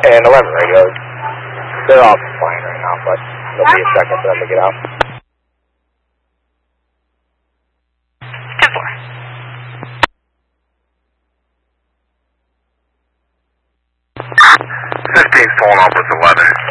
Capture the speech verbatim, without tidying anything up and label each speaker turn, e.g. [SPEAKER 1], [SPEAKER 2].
[SPEAKER 1] And eleven radios. They're all flying right now, but it'll be a second for them to get out.
[SPEAKER 2] ten four.
[SPEAKER 3] fifteen's pulling off with eleven.